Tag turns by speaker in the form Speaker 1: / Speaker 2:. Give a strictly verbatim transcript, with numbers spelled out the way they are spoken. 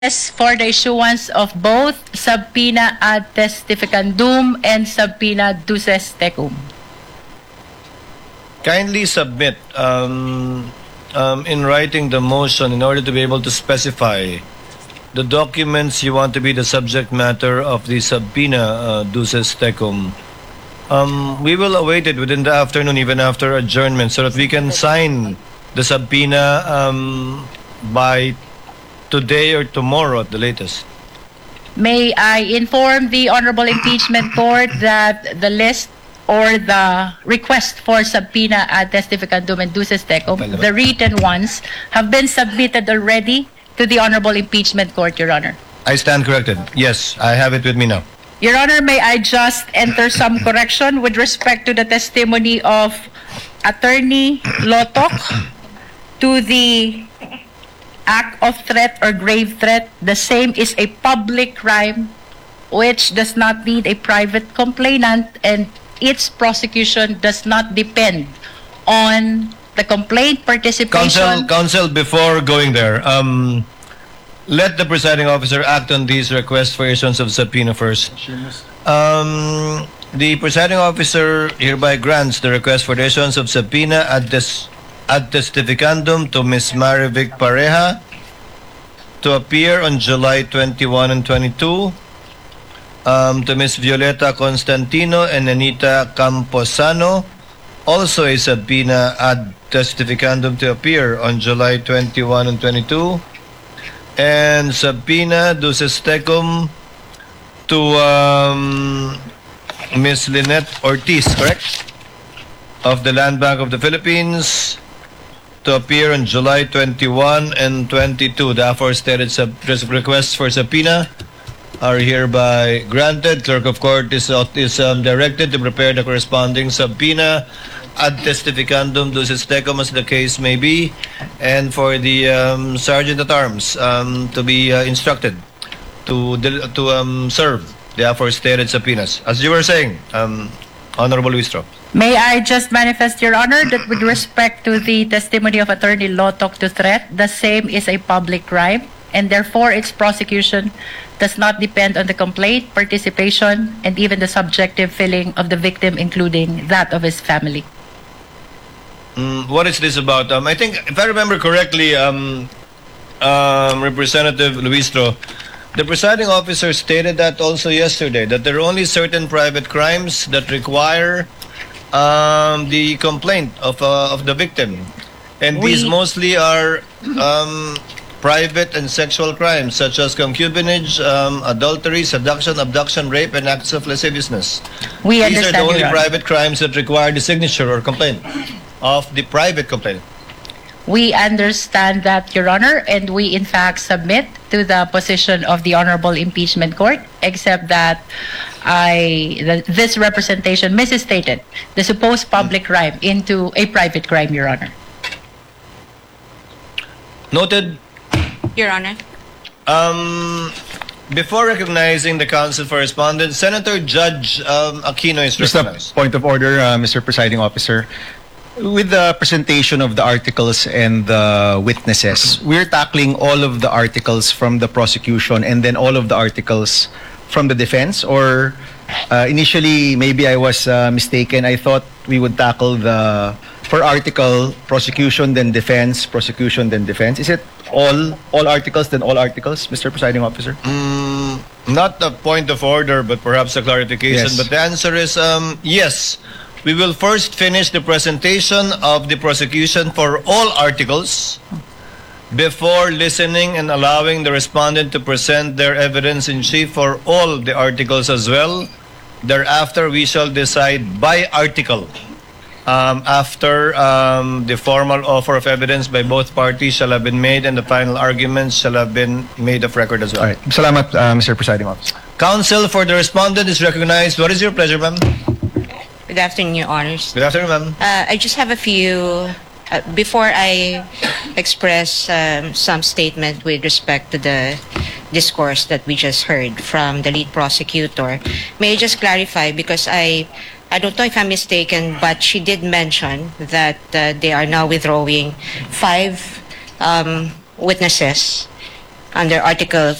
Speaker 1: for the issuance of both subpoena ad testificandum and subpoena duces tecum.
Speaker 2: Kindly submit um, um, in writing the motion in order to be able to specify the documents you want to be the subject matter of the subpoena uh, duces tecum. Um, we will await it within the afternoon, even after adjournment, so that we can sign the subpoena um, by today or tomorrow at the latest.
Speaker 1: May I inform the Honorable Impeachment Court that the list or the request for subpoena ad testificandum and duces tecum, the written ones, have been submitted already to the Honorable Impeachment Court, Your Honor.
Speaker 2: I stand corrected. Yes, I have it with me now.
Speaker 1: Your Honor, may I just enter some correction with respect to the testimony of Attorney Lotok to the act of threat or grave threat. The same is a public crime which does not need a private complainant, and its prosecution does not depend on the complaint participation.
Speaker 2: Counsel, counsel, before going there, um, let the presiding officer act on these requests for issuance of subpoena first. Um, the presiding officer hereby grants the request for the issuance of subpoena ad, des, ad testificandum to Miz Marivic Pareja to appear on July twenty-first and twenty-second, um, to Miz Violeta Constantino and Anita Camposano, also a subpoena ad testificandum to appear on July twenty-first and twenty-second, and subpoena duces tecum to um, Miz Lynette Ortiz, correct? Of the Land Bank of the Philippines to appear on July twenty-first and twenty-second. The aforestated sub requests for subpoena are hereby granted. Clerk of Court is, is um, directed to prepare the corresponding subpoena ad testificandum duces tecum as the case may be, and for the um, Sergeant at Arms um, to be uh, instructed to to um, serve the aforestated subpoenas. As you were saying, um, Honorable Luistro.
Speaker 1: May I just manifest, Your Honor, that with respect to the testimony of Attorney Lotok to threat, the same is a public crime, and therefore its prosecution does not depend on the complaint, participation, and even the subjective feeling of the victim, including that of his family.
Speaker 2: Mm, what is this about? Um, I think, if I remember correctly, um, um, Representative Luistro, the presiding officer stated that also yesterday, that there are only certain private crimes that require um, the complaint of, uh, of the victim. And
Speaker 1: We-
Speaker 2: these mostly are um, private and sexual crimes, such as concubinage, um, adultery, seduction, abduction, rape, and acts of lasciviousness.
Speaker 1: We
Speaker 2: These are
Speaker 1: understand,
Speaker 2: the only
Speaker 1: Your Honor.
Speaker 2: private crimes that require the signature or complaint of the private complainant.
Speaker 1: We understand that, Your Honor, and we in fact submit to the position of the Honorable Impeachment Court, except that I the, this representation misstated the supposed public crime into a private crime, Your Honor.
Speaker 2: Noted.
Speaker 3: Your Honor.
Speaker 2: Um, before recognizing the council for respondents, Senator Judge um, Aquino is
Speaker 4: Just a
Speaker 2: recognized.
Speaker 4: point of order, uh, Mister Presiding Officer. With the presentation of the articles and the witnesses, we're tackling all of the articles from the prosecution and then all of the articles from the defense, or uh, initially maybe I was uh, mistaken. I thought we would tackle the per article prosecution then defense, prosecution then defense. Is it all all articles then all articles, Mister Presiding Officer?
Speaker 2: Mm, not a point of order, but perhaps a clarification.
Speaker 4: Yes.
Speaker 2: But the answer is um, yes. We will first finish the presentation of the prosecution for all articles before listening and allowing the respondent to present their evidence in chief for all the articles as well. Thereafter, we shall decide by article. Um, after um, the formal offer of evidence by both parties shall have been made and the final arguments shall have been made of record as well.
Speaker 4: All right. Salamat, uh, Mister Presiding Officer.
Speaker 2: Counsel for the respondent is recognized. What is your pleasure, ma'am?
Speaker 3: Good afternoon, Your Honors.
Speaker 2: Good afternoon, ma'am.
Speaker 3: Uh, I just have a few, uh, before I express um, some statement with respect to the discourse that we just heard from the lead prosecutor, may I just clarify, because I, I don't know if I'm mistaken, but she did mention that uh, they are now withdrawing five um, witnesses under Article